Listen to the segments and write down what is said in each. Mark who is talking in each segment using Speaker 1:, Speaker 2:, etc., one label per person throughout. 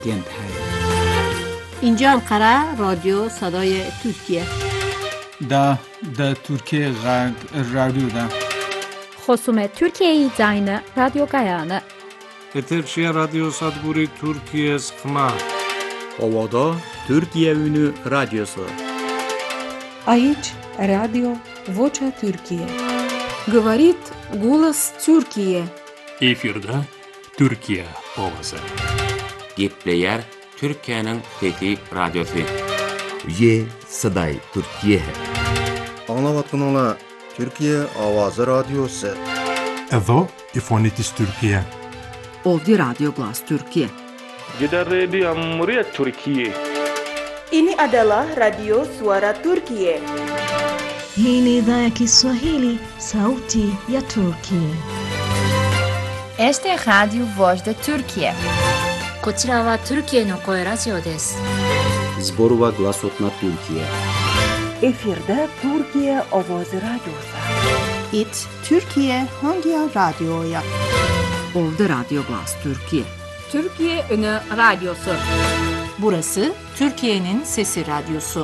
Speaker 1: TNT.
Speaker 2: اینجا انقره رادیو صدای ترکیه.
Speaker 3: دا ترکیه رادیو دا.
Speaker 4: خصوم ترکیه زاین رادیو گایانه.
Speaker 5: Eterşehir Radyo Sadguri Türkiye Sıkma.
Speaker 1: Ovada Türkiye Ünü Radyosu.
Speaker 6: Aici Radio Vocea Türkiye.
Speaker 7: Говорит голос Türkiye.
Speaker 8: Efirde Türkiye ovası.
Speaker 9: Gepleyer Türkiye'nin Fethi Radyosu.
Speaker 10: Ye Saday Türkiye hai.
Speaker 11: Anlavatkanlar Türkiye Avazı Radyosu.
Speaker 12: Edo İfonitis Türkiye.
Speaker 13: Ovdje Radio Glas Türkiye.
Speaker 14: Gidan Radio Muryat Türkiye.
Speaker 15: Ini adalah Radio Suara Türkiye.
Speaker 16: Hii ni idhaa ya Kiswahili, Sauti ya Turkiye.
Speaker 17: Este é Radio Voz da Turkiye.
Speaker 18: こちらはトルキエの声ラジオです。
Speaker 19: Zborova Glasot na Türkiye.
Speaker 20: Efirde Türkiye Ovozi Radyosu.
Speaker 21: It Türkiye Hangi Radyo'ya?
Speaker 13: Ovdje Radio Glas Türkiye.
Speaker 2: Türkiye Ünü Radyosu.
Speaker 21: Burası Türkiye'nin Sesi Radyosu.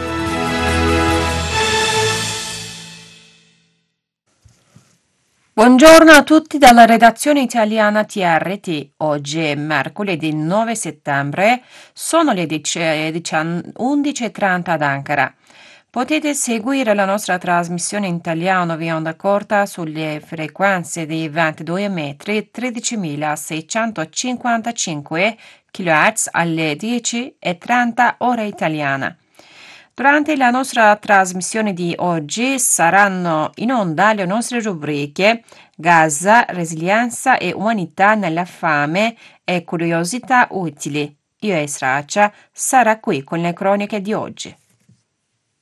Speaker 22: Buongiorno a tutti dalla redazione italiana TRT. Oggi è mercoledì 9 settembre, sono le 11:30 ad Ankara. Potete seguire la nostra trasmissione in italiano via onda corta sulle frequenze di 22 metri 13.655 kHz alle 10:30 ora italiana. Durante la nostra trasmissione di oggi saranno in onda le nostre rubriche Gaza, resilienza e umanità nella fame e curiosità utili. Io e Sracia sarà qui con le croniche di oggi.